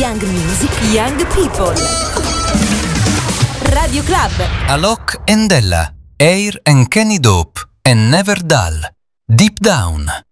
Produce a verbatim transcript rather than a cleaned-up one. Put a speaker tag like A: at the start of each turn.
A: Young music, young people. Radio Club.
B: Alok and Ella, Air and Kenny Dope, and Never Dull. Deep Down.